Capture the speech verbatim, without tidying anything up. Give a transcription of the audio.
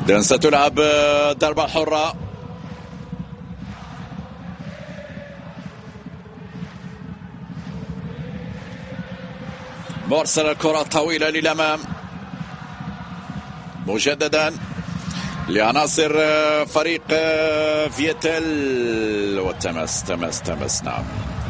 إذن ستلعب ضربة حرة. مرسل الكرة طويلة للأمام مجددا لعناصر فريق فيتل، والتمس تمس تمس نعم